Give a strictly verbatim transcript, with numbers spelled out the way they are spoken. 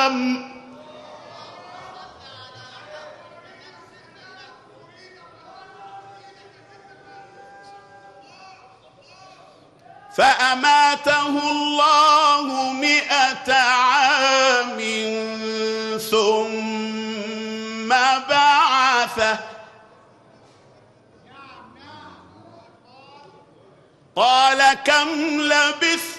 عام. فأماته الله مئة عام ثم بعثه قال كم لبثت؟